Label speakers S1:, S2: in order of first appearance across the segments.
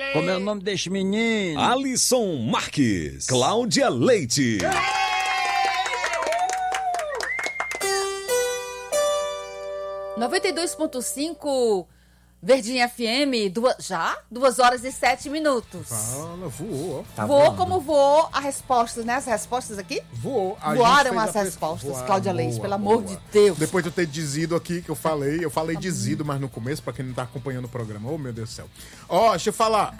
S1: Como é o nome deste menino?
S2: Alisson Marques, Cláudia Leite.
S3: 92.5 Verdinha FM, 2 horas e 7 minutos.
S4: Fala, voou.
S3: Tá voou como voou a resposta, né? As respostas aqui?
S4: Voou.
S3: Voaram as respostas, Cláudia Leite, pelo amor de Deus.
S4: Depois de eu ter dizido aqui que eu falei dizido, mas no começo, pra quem não tá acompanhando o programa. Oh, meu Deus do céu. Ó, deixa eu falar.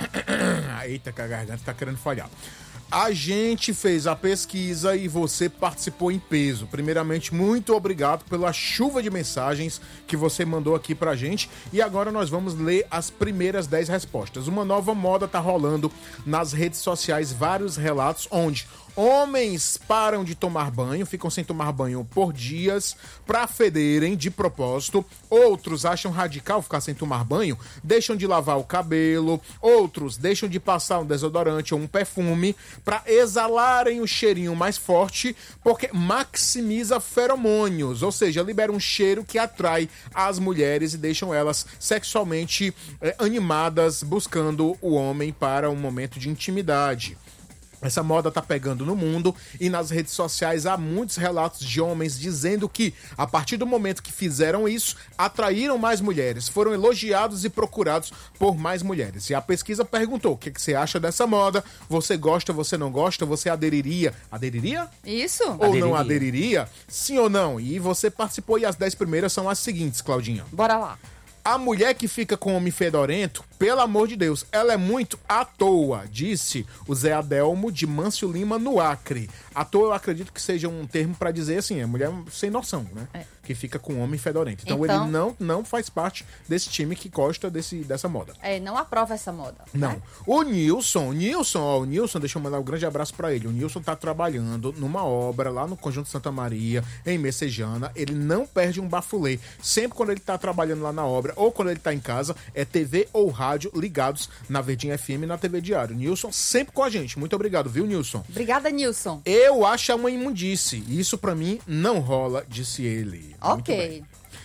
S4: Eita, que a garganta tá querendo falhar. A gente fez a pesquisa e você participou em peso. Primeiramente, muito obrigado pela chuva de mensagens que você mandou aqui pra gente. E agora nós vamos ler as primeiras 10 respostas. Uma nova moda tá rolando nas redes sociais, vários relatos onde homens param de tomar banho, ficam sem tomar banho por dias pra federem de propósito. Outros acham radical ficar sem tomar banho, deixam de lavar o cabelo. Outros deixam de passar um desodorante ou um perfume pra exalarem o cheirinho mais forte, porque maximiza feromônios, ou seja, libera um cheiro que atrai as mulheres e deixam elas sexualmente animadas, buscando o homem para um momento de intimidade. Essa moda tá pegando no mundo e nas redes sociais há muitos relatos de homens dizendo que, a partir do momento que fizeram isso, atraíram mais mulheres, foram elogiados e procurados por mais mulheres. E a pesquisa perguntou: o que você acha dessa moda? Você gosta, você não gosta? Você aderiria? Aderiria?
S3: Isso.
S4: Ou não aderiria? Sim ou não? E você participou e as 10 primeiras são as seguintes, Claudinha.
S3: Bora lá.
S4: A mulher que fica com homem fedorento, pelo amor de Deus, ela é muito à toa, disse o Zé Adelmo de Mâncio Lima, no Acre. À toa eu acredito que seja um termo pra dizer assim, é mulher sem noção, né? Que fica com homem fedorento. Então ele não faz parte desse time que gosta dessa moda.
S3: Não aprova essa moda.
S4: Não. Né? O Nilson, deixa eu mandar um grande abraço pra ele. O Nilson tá trabalhando numa obra lá no Conjunto Santa Maria, em Messejana. Ele não perde um bafulê. Sempre quando ele tá trabalhando lá na obra ou quando ele tá em casa, é TV ou rádio ligados na Verdinha FM e na TV Diário. Nilson sempre com a gente. Muito obrigado, viu, Nilson?
S3: Obrigada, Nilson.
S4: Eu acho uma imundice. Isso pra mim não rola, disse ele.
S3: Ok.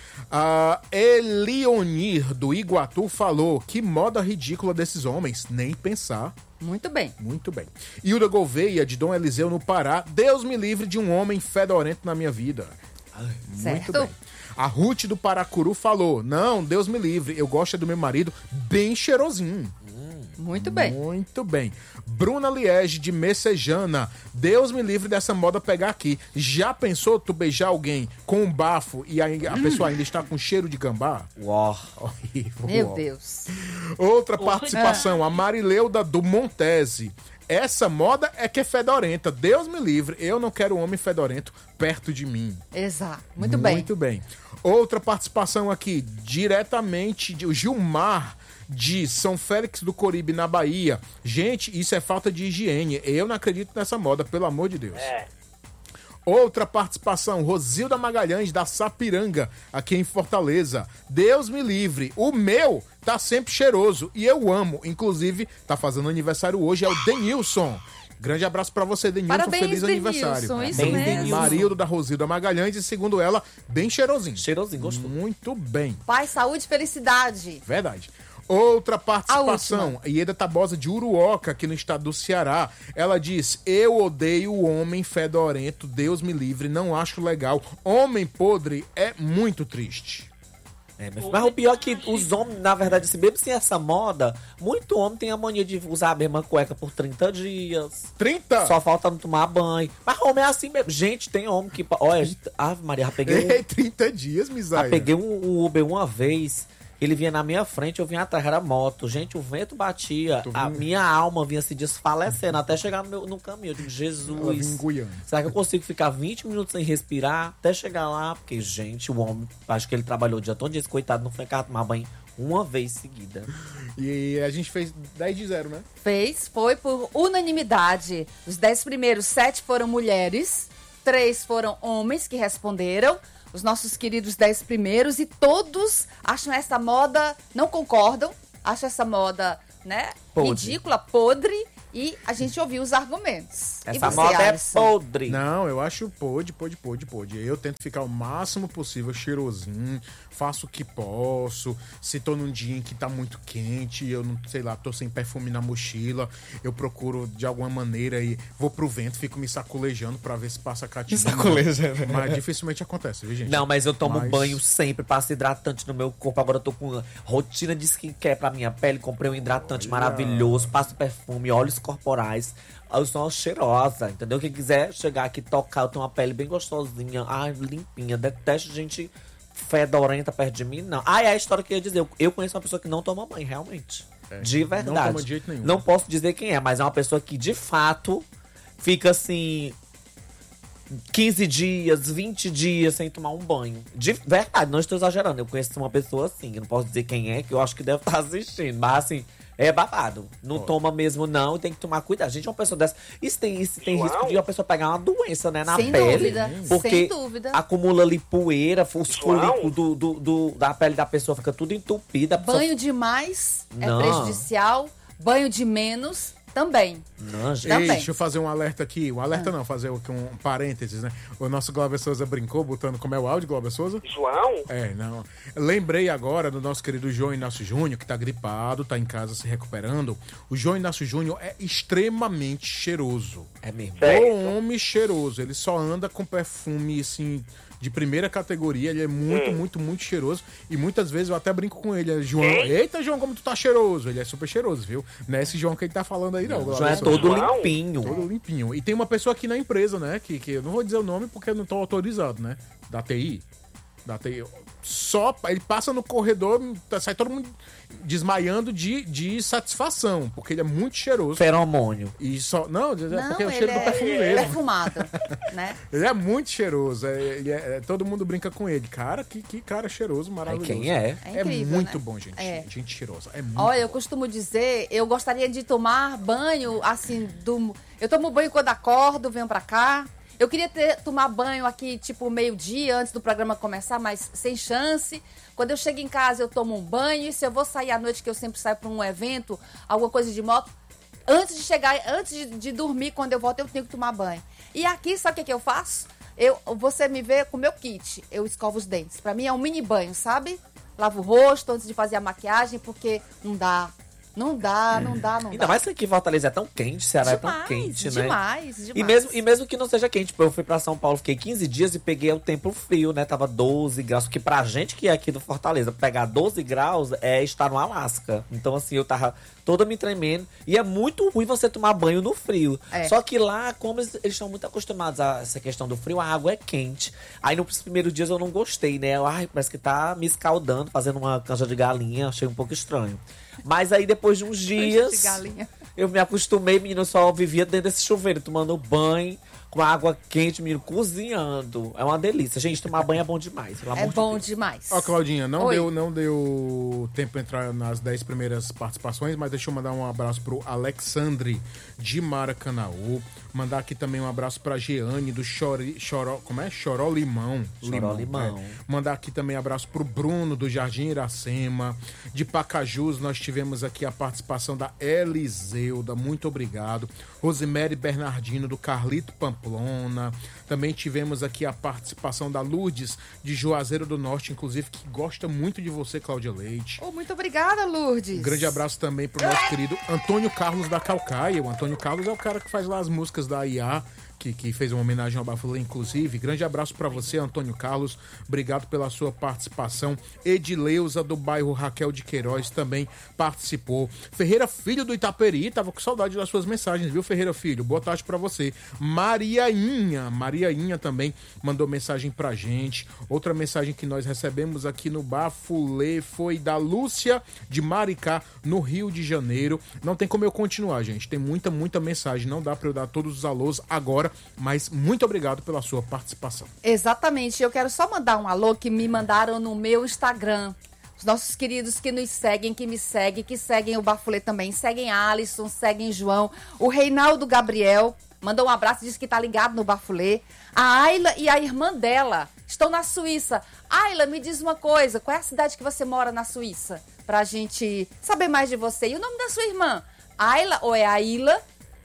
S4: Elionir do Iguatu falou: que moda ridícula desses homens, nem pensar.
S3: Muito bem.
S4: Muito bem. Hilda Gouveia de Dom Eliseu no Pará: Deus me livre de um homem fedorento na minha vida.
S3: Certo.
S4: Muito bem. A Ruth do Paracuru falou: não, Deus me livre, eu gosto do meu marido bem cheirosinho.
S3: Muito bem.
S4: Muito bem. Bruna Liege de Messejana: Deus me livre dessa moda pegar aqui. Já pensou tu beijar alguém com um bafo e a pessoa ainda está com cheiro de gambá?
S2: Uau.
S3: Meu Deus.
S4: Outra participação, a Marileuda do Montese: essa moda é que é fedorenta. Deus me livre, eu não quero um homem fedorento perto de mim.
S3: Exato. Muito bem.
S4: Muito bem. Outra participação aqui, diretamente de Gilmar de São Félix do Coribe, na Bahia: gente, isso é falta de higiene. Eu não acredito nessa moda, pelo amor de Deus. Outra participação, Rosilda Magalhães da Sapiranga, aqui em Fortaleza: Deus me livre, o meu tá sempre cheiroso e eu amo. Inclusive, tá fazendo aniversário hoje, é o Denilson. Grande abraço pra você, Denilson.
S3: Parabéns,
S4: feliz aniversário.
S3: Denilson, isso mesmo.
S4: Marildo da Rosilda Magalhães, e segundo ela, bem cheirosinho.
S2: Cheirosinho, gostou.
S4: Muito bem.
S3: Paz, saúde e felicidade.
S4: Verdade. Outra participação, Ieda Tabosa de Uruoca, aqui no estado do Ceará. Ela diz: eu odeio o homem fedorento, Deus me livre, não acho legal. Homem podre é muito triste.
S2: Mas o pior é que os homens, na verdade, assim, mesmo sem essa moda, muito homem tem a mania de usar a mesma cueca por 30 dias.
S4: 30?
S2: Só falta não tomar banho. Mas homem é assim mesmo. Gente, tem homem que... Olha, Ave Maria, já peguei
S4: 30 dias, miséria.
S2: Já peguei um Uber uma vez. Ele vinha na minha frente, eu vinha atrás, era moto. Gente, o vento batia, a minha alma vinha se desfalecendo até chegar no caminho. Eu digo: Jesus, será que eu consigo ficar 20 minutos sem respirar até chegar lá? Porque, gente, o homem, acho que ele trabalhou o dia todo, esse coitado não foi cá tomar banho uma vez seguida.
S4: E a gente fez 10-0, né?
S3: Foi por unanimidade. Os 10 primeiros, 7 foram mulheres, 3 foram homens que responderam. Os nossos queridos 10 primeiros, e todos acham essa moda, não concordam, acham essa moda, né, ridícula, podre, E a gente ouviu os argumentos.
S2: Essa moda é podre.
S4: Não, eu acho pode. Eu tento ficar o máximo possível cheirosinho, faço o que posso. Se tô num dia em que tá muito quente, eu não sei lá, tô sem perfume na mochila, eu procuro de alguma maneira e vou pro vento, fico me saculejando pra ver se passa a catinha.
S2: Saculejando.
S4: Mas dificilmente acontece, viu, gente?
S2: Não, mas eu tomo banho sempre, passo hidratante no meu corpo. Agora eu tô com rotina de skincare pra minha pele. Comprei um hidratante maravilhoso, passo perfume, óleos corporais. Eu sou uma cheirosa, entendeu? Quem quiser chegar aqui e tocar, eu tenho uma pele bem gostosinha, limpinha. Detesto gente fedorenta perto de mim, não. É a história que eu ia dizer. Eu conheço uma pessoa que não toma banho, realmente. De verdade.
S4: Não toma de jeito nenhum.
S2: Não posso dizer quem é, mas é uma pessoa que, de fato, fica assim 15 dias, 20 dias sem tomar um banho. De verdade, não estou exagerando. Eu conheço uma pessoa assim. Eu não posso dizer quem é, que eu acho que deve estar assistindo. Mas assim, é babado. Não toma mesmo, não. Tem que tomar cuidado. Gente, uma pessoa dessa. Isso tem risco de uma pessoa pegar uma doença, né? Na
S3: sem
S2: pele.
S3: Dúvida.
S2: Porque
S3: sem dúvida.
S2: Acumula ali poeira, os folículos da pele da pessoa fica tudo entupida.
S3: Banho demais é prejudicial. Banho de menos também.
S2: Não, gente.
S3: Também.
S4: Deixa eu fazer um alerta aqui. Um alerta não, fazer um parênteses, né? O nosso Glauber Souza brincou, botando como é o áudio, Glauber Souza?
S5: João?
S4: Não. Lembrei agora do nosso querido João Inácio Júnior, que tá gripado, tá em casa se recuperando. O João Inácio Júnior é extremamente cheiroso.
S2: É mesmo.
S4: Bom homem cheiroso. Ele só anda com perfume, assim, de primeira categoria. Ele é muito cheiroso. E muitas vezes eu até brinco com ele. João, eita, João, como tu tá cheiroso. Ele é super cheiroso, viu? Não é esse João que ele tá falando aí, não.
S2: João é todo limpinho.
S4: Todo limpinho. E tem uma pessoa aqui na empresa, né? Que eu não vou dizer o nome porque eu não tô autorizado, né? Da TI. Só ele passa no corredor, sai todo mundo desmaiando de satisfação, porque ele é muito cheiroso.
S2: Feromônio.
S4: E só não, porque é o cheiro do perfume mesmo.
S3: Perfumado, né?
S4: Ele é muito cheiroso. Todo mundo brinca com ele. Cara, que cara cheiroso, maravilhoso.
S2: Quem é?
S3: É incrível,
S4: muito
S3: né?
S4: bom, gente. Gente cheirosa. É muito
S3: Olha, eu
S4: bom.
S3: costumo dizer, eu gostaria de tomar banho, assim, eu tomo banho quando acordo, venho pra cá. Eu queria tomar banho aqui, tipo, meio-dia, antes do programa começar, mas sem chance. Quando eu chego em casa, eu tomo um banho. E se eu vou sair à noite, que eu sempre saio para um evento, alguma coisa de moto, antes de dormir, quando eu volto, eu tenho que tomar banho. E aqui, sabe o que eu faço? Você me vê com o meu kit. Eu escovo os dentes. Para mim é um mini banho, sabe? Lavo o rosto antes de fazer a maquiagem, porque não dá. Não dá.
S2: Ainda mais que aqui em Fortaleza é tão quente, Ceará é tão quente, né?
S3: Demais.
S2: E mesmo que não seja quente, tipo, eu fui pra São Paulo, fiquei 15 dias e peguei o tempo frio, né? Tava 12 graus, porque pra gente que é aqui do Fortaleza, pegar 12 graus é estar no Alasca. Então, assim, eu tava toda me tremendo. E é muito ruim você tomar banho no frio. Só que lá, como eles estão muito acostumados a essa questão do frio, a água é quente. Aí nos primeiros dias eu não gostei, né? Parece que tá me escaldando, fazendo uma canja de galinha, achei um pouco estranho. Mas aí depois de uns dias, eu me acostumei, menino, eu só vivia dentro desse chuveiro, tomando banho, com água quente, menino, cozinhando. É uma delícia. Gente, tomar banho é bom demais.
S3: É bom demais.
S4: Ó, Claudinha, não deu tempo pra entrar nas 10 primeiras participações, mas deixa eu mandar um abraço pro Alexandre de Maracanaú. Mandar aqui também um abraço pra Jeane do Choró Limão. Mandar aqui também um abraço pro Bruno do Jardim Iracema. De Pacajus, nós tivemos aqui a participação da Eliseuda. Muito obrigado. Rosemary Bernardino do Carlito Pamplona. Também tivemos aqui a participação da Lourdes de Juazeiro do Norte, inclusive, que gosta muito de você, Cláudia Leite.
S3: Muito obrigada, Lourdes.
S4: Um grande abraço também pro nosso querido Antônio Carlos da Calcaia. O Antônio Carlos é o cara que faz lá as músicas da IA, que fez uma homenagem ao Bafulê, inclusive. Grande abraço para você, Antônio Carlos. Obrigado pela sua participação. Edileuza, do bairro Raquel de Queiroz, também participou. Ferreira Filho, do Itaperi, tava com saudade das suas mensagens, viu, Ferreira Filho? Boa tarde para você. Mariainha também mandou mensagem pra gente. Outra mensagem que nós recebemos aqui no Bafulê foi da Lúcia de Maricá, no Rio de Janeiro. Não tem como eu continuar, gente. Tem muita mensagem. Não dá para eu dar todos os alôs agora, mas muito obrigado pela sua participação.
S3: Exatamente. Eu quero só mandar um alô que me mandaram no meu Instagram. Os nossos queridos que nos seguem, que me seguem, que seguem o Bafulê também. Seguem Alisson, seguem João. O Reinaldo Gabriel mandou um abraço, disse que tá ligado no Bafulê. A Ayla e a irmã dela estão na Suíça. Ayla, me diz uma coisa, qual é a cidade que você mora na Suíça? Pra gente saber mais de você. E o nome da sua irmã? Ayla ou é Ayla?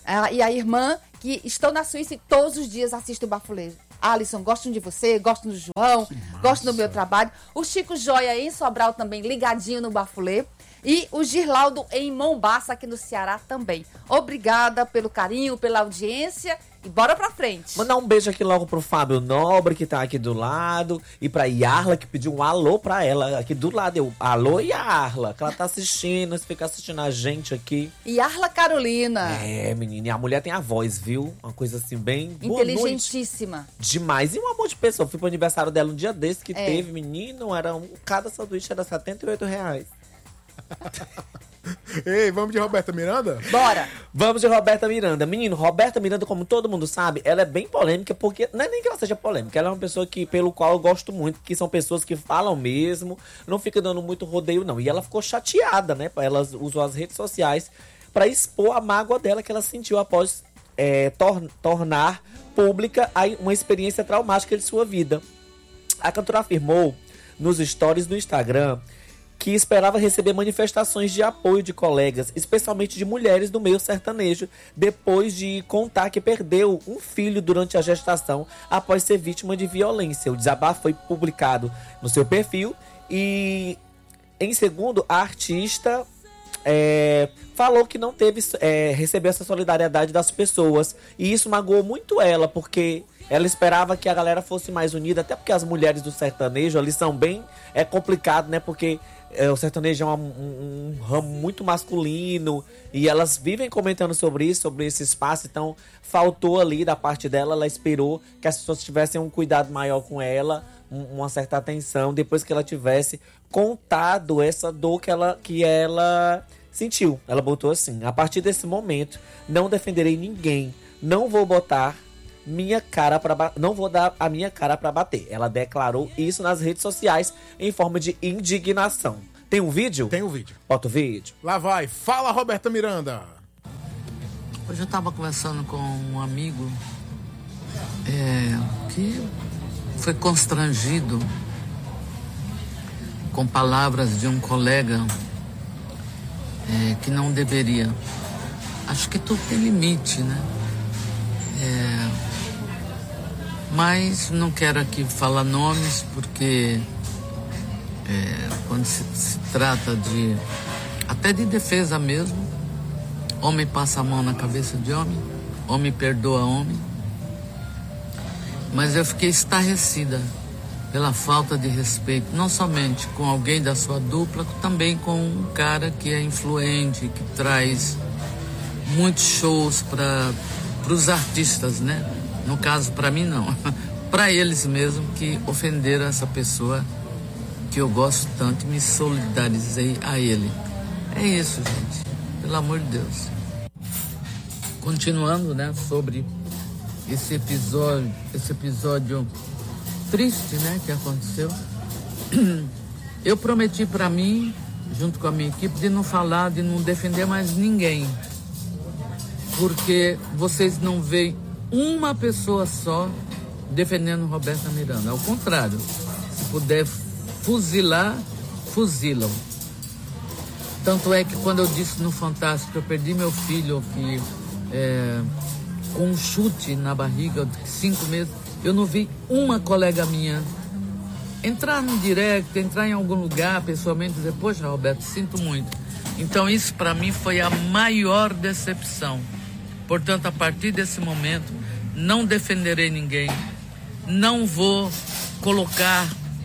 S3: e a irmã, que estão na Suíça e todos os dias assistem o Bafulê. Alisson, gostam de você, gostam do João, gostam do meu trabalho. O Chico Joia em Sobral também, ligadinho no Bafulê. E o Girlaudo em Mombaça, aqui no Ceará também. Obrigada pelo carinho, pela audiência e bora pra frente.
S2: Mandar um beijo aqui logo pro Fábio Nobre, que tá aqui do lado, e pra Yarla, que pediu um alô pra ela, aqui do lado. Eu, alô, Yarla, que ela tá assistindo, fica assistindo a gente aqui.
S3: Yarla Carolina.
S2: É, menina, e a mulher tem a voz, viu? Uma coisa assim, bem...
S3: inteligentíssima.
S2: Demais. E um amor de pessoa. Eu fui pro aniversário dela um dia desse, que teve, menino, cada sanduíche era R$78.
S4: Ei, vamos de Roberta Miranda?
S3: Bora!
S2: Vamos de Roberta Miranda. Menino, Roberta Miranda, como todo mundo sabe, ela é bem polêmica, porque não é nem que ela seja polêmica, ela é uma pessoa pelo qual eu gosto muito, que são pessoas que falam mesmo, não fica dando muito rodeio, não. E ela ficou chateada, né? Ela usou as redes sociais para expor a mágoa dela que ela sentiu após tornar pública uma experiência traumática de sua vida. A cantora afirmou nos stories do Instagram que esperava receber manifestações de apoio de colegas, especialmente de mulheres do meio sertanejo, depois de contar que perdeu um filho durante a gestação após ser vítima de violência. O desabafo foi publicado no seu perfil e, em segundo, a artista falou que não recebeu essa solidariedade das pessoas. E isso magoou muito ela, porque ela esperava que a galera fosse mais unida, até porque as mulheres do sertanejo ali são bem... É complicado, né? Porque o sertanejo é um ramo muito masculino e elas vivem comentando sobre isso, sobre esse espaço. Então, faltou ali da parte dela, ela esperou que as pessoas tivessem um cuidado maior com ela, uma certa atenção, depois que ela tivesse contado essa dor que ela sentiu. Ela botou assim: a partir desse momento, não defenderei ninguém, não vou dar a minha cara pra bater. Ela declarou isso nas redes sociais em forma de indignação. Tem um vídeo?
S4: Tem um vídeo.
S2: Bota o vídeo.
S4: Lá vai. Fala, Roberta Miranda.
S5: Hoje eu tava conversando com um amigo que foi constrangido com palavras de um colega que não deveria. Acho que tudo tem limite, né? Mas não quero aqui falar nomes, porque quando se trata até de defesa mesmo, homem passa a mão na cabeça de homem perdoa homem. Mas eu fiquei estarrecida pela falta de respeito, não somente com alguém da sua dupla, também com um cara que é influente, que traz muitos shows para os artistas, né? No caso, para mim, não. Para eles mesmo, que ofenderam essa pessoa que eu gosto tanto e me solidarizei a ele. É isso, gente. Pelo amor de Deus. Continuando, né, sobre esse episódio triste, né, que aconteceu. Eu prometi para mim, junto com a minha equipe, de não falar, de não defender mais ninguém. Porque vocês não veem uma pessoa só defendendo Roberta Miranda. Ao contrário, se puder fuzilar, fuzilam. Tanto é que quando eu disse no Fantástico que eu perdi meu filho com um chute na barriga de 5 meses, eu não vi uma colega minha entrar no direct, entrar em algum lugar pessoalmente e dizer: poxa, Roberto, sinto muito. Então isso para mim foi a maior decepção. Portanto, a partir desse momento, não defenderei ninguém, não vou colocar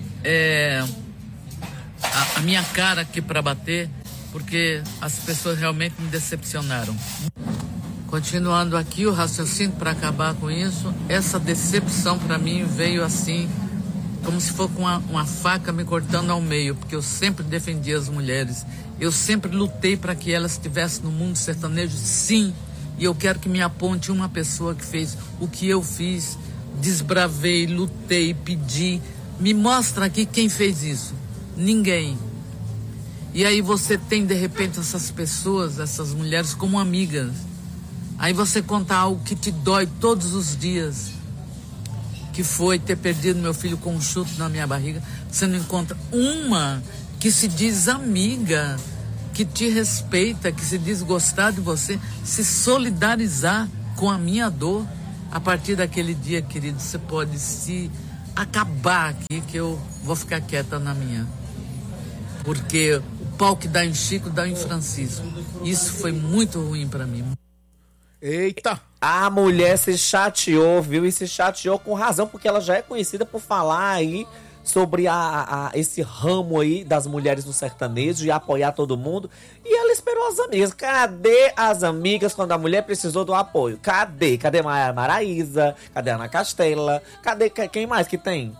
S5: a minha cara aqui para bater, porque as pessoas realmente me decepcionaram. Continuando aqui o raciocínio para acabar com isso, essa decepção para mim veio assim, como se fosse com uma faca me cortando ao meio, porque eu sempre defendi as mulheres, eu sempre lutei para que elas estivessem no mundo sertanejo, sim. E eu quero que me aponte uma pessoa que fez o que eu fiz, desbravei, lutei, pedi. Me mostra aqui quem fez isso. Ninguém. E aí você tem, de repente, essas pessoas, essas mulheres como amigas. Aí você conta algo que te dói todos os dias, que foi ter perdido meu filho com um chute na minha barriga. Você não encontra uma que se diz amiga, que te respeita, que se diz gostar de você, se solidarizar com a minha dor. A partir daquele dia, querido, você pode se acabar aqui, que eu vou ficar quieta na minha. Porque o pau que dá em Chico, dá em Francisco. Isso foi muito ruim pra mim.
S4: Eita!
S2: A mulher se chateou, viu? E se chateou com razão, porque ela já é conhecida por falar aí sobre esse ramo aí das mulheres no sertanejo e apoiar todo mundo. E ela esperou as amigas. Cadê as amigas quando a mulher precisou do apoio? Cadê? Cadê Maraísa? Cadê Ana Castela? Cadê quem mais que tem?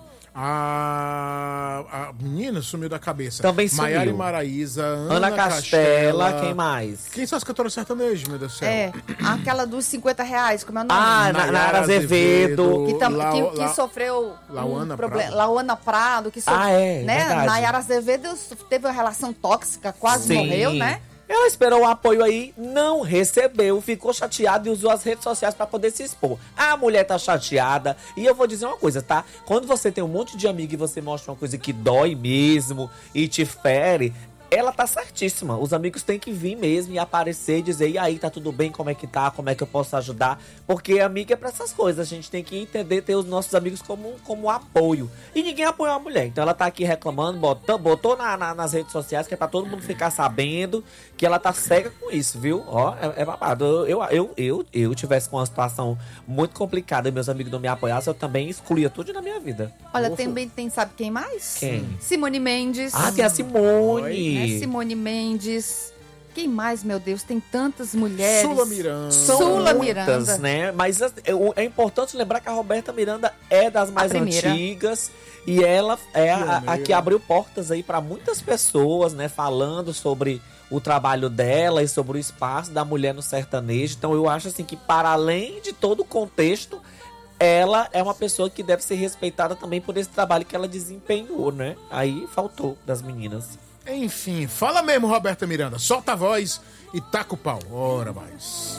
S4: A menina sumiu da cabeça.
S2: Também sumiu.
S4: Maiara e Maraísa,
S2: Ana Castela, quem mais?
S4: Quem são as cantoras sertanejas, meu Deus do céu?
S3: Aquela dos R$50, como é o nome?
S2: Nayara Azevedo.
S3: Que sofreu
S4: Lauana
S3: problema. Lauana Prado, que sofreu.
S2: Verdade.
S3: Nayara Azevedo teve uma relação tóxica, quase morreu, né?
S2: Ela esperou o apoio aí, não recebeu, ficou chateada e usou as redes sociais pra poder se expor. A mulher tá chateada. E eu vou dizer uma coisa, tá? Quando você tem um monte de amigo e você mostra uma coisa que dói mesmo e te fere, ela tá certíssima. Os amigos têm que vir mesmo e aparecer e dizer: e aí, tá tudo bem? Como é que tá? Como é que eu posso ajudar? Porque amiga é pra essas coisas. A gente tem que entender, ter os nossos amigos como apoio. E ninguém apoiou a mulher. Então ela tá aqui reclamando, botou nas redes sociais, que é pra todo mundo ficar sabendo que ela tá cega com isso, viu? Ó, é babado. Eu tivesse com uma situação muito complicada e meus amigos não me apoiassem, eu também excluía tudo na minha vida.
S3: Olha, também tem, sabe quem mais?
S2: Quem?
S3: Simone Mendes.
S2: Tem a Simone.
S3: Simone Mendes. Quem mais, meu Deus? Tem tantas mulheres.
S4: Sula Miranda.
S2: São muitas, né? Mas é importante lembrar que a Roberta Miranda é das mais antigas. E ela é a que abriu portas aí para muitas pessoas, né? Falando sobre o trabalho dela e sobre o espaço da mulher no sertanejo. Então eu acho assim que, para além de todo o contexto, ela é uma pessoa que deve ser respeitada também por esse trabalho que ela desempenhou, né? Aí faltou das meninas.
S4: Enfim, fala mesmo, Roberta Miranda. Solta a voz e taca o pau. Ora, mais.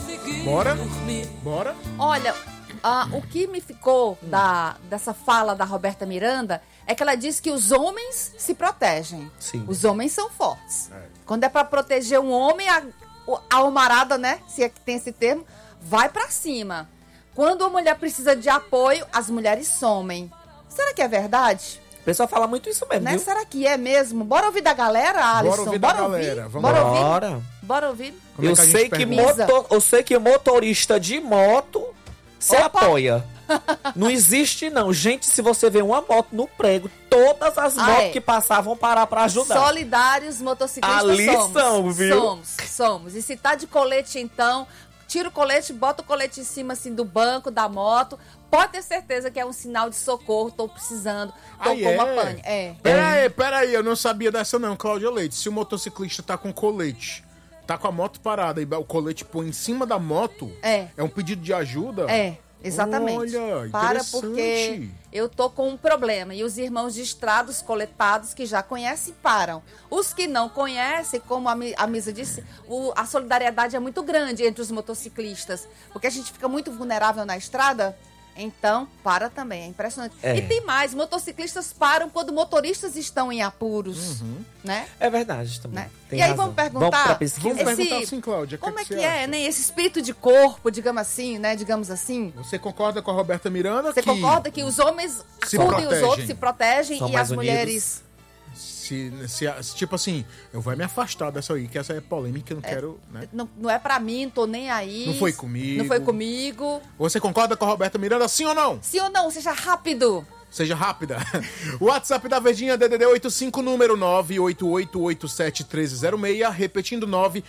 S4: Bora?
S3: Olha, o que me ficou dessa fala da Roberta Miranda é que ela disse que os homens se protegem.
S2: Sim.
S3: Os homens são fortes. Quando é pra proteger um homem, a almarada, né? Se é que tem esse termo, vai pra cima. Quando a mulher precisa de apoio, as mulheres somem. Será que é verdade?
S2: O pessoal fala muito isso mesmo,
S3: Né?
S2: viu?
S3: Será que é mesmo? Bora ouvir da galera, Alisson?
S4: Bora ouvir da galera. Vamos
S3: Bora
S2: Bora.
S3: ouvir? Bora ouvir?
S4: Como é
S2: Eu
S4: que a gente
S2: sei
S4: pergunta?
S2: eu sei que motorista de moto se
S3: Opa!
S2: apoia. Não existe, não. Gente, se você vê uma moto no prego, todas as motos que passavam parar pra ajudar.
S3: Solidários motociclistas
S2: Ali
S3: somos.
S2: são, viu?
S3: Somos. E se tá de colete, então, tira o colete, bota o colete em cima, assim, do banco, da moto. Pode ter certeza que é um sinal de socorro. Tô precisando. Tô com uma pane.
S4: Peraí, eu não sabia dessa não, Cláudia Leite. Se o motociclista tá com colete, tá com a moto parada e o colete põe em cima da moto, é um pedido de ajuda?
S3: Exatamente.
S4: Olha,
S3: para, porque eu tô com um problema. E os irmãos de estrados coletados que já conhecem, param. Os que não conhecem, como a Misa disse, a solidariedade é muito grande entre os motociclistas. Porque a gente fica muito vulnerável na estrada. Então, para também, é impressionante. E tem mais, motociclistas param quando motoristas estão em apuros, né?
S2: É verdade também.
S3: Né?
S2: Tem
S3: E aí
S2: razão.
S3: vamos perguntar...
S2: Vamos pra pesquisa?
S4: Vamos perguntar assim, Cláudia.
S3: Como é que
S4: você
S3: é,
S4: acha?
S3: né? Esse espírito de corpo, digamos assim, né? Digamos assim.
S4: Você concorda com a Roberta Miranda?
S3: Você concorda que os homens cuidem os outros, se protegem,
S2: São
S3: e
S2: mais
S3: as mulheres...
S4: Se, tipo assim, eu vou me afastar dessa aí, que essa é polêmica, eu não quero, né?
S3: Não é pra mim, tô nem aí.
S4: Não foi comigo.
S3: Não foi comigo.
S4: Você concorda com a Roberta Miranda, sim ou não?
S3: Sim ou não? Seja rápido.
S4: Seja rápida. O WhatsApp da Verdinha, DDD 85, número 988871306, repetindo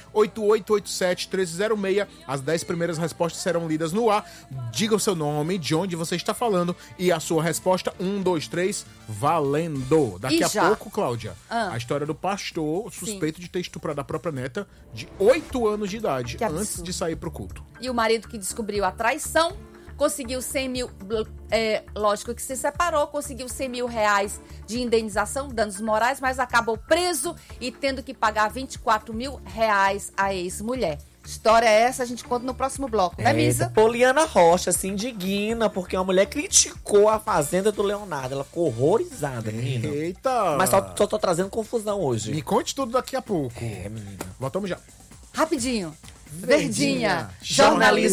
S4: 988871306. As 10 primeiras respostas serão lidas no ar. Diga o seu nome, de onde você está falando e a sua resposta, 1, 2, 3, valendo. Daqui a pouco, Cláudia, a história do pastor suspeito de ter estuprado a própria neta de 8 anos de idade, antes de sair pro culto.
S3: E o marido que descobriu a traição conseguiu 100 mil, lógico que se separou, conseguiu 100 mil reais de indenização, danos morais, mas acabou preso e tendo que pagar 24 mil reais à ex-mulher. história é essa? A gente conta no próximo bloco, né, Misa?
S2: Poliana Rocha se indigna porque uma mulher criticou a fazenda do Leonardo. Ela ficou horrorizada, menina.
S4: Eita!
S2: Mas só tô trazendo confusão hoje.
S4: Me conte tudo daqui a pouco.
S2: Menina.
S4: Voltamos já.
S3: Rapidinho. Verdinha,
S4: jornalismo